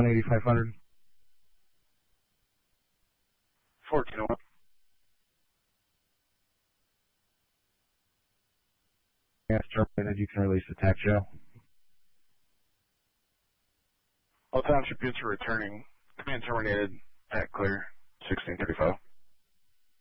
18500. 1401. Yes, terminated. You can release the tax show. All township units are returning. Command terminated. At clear. 1635.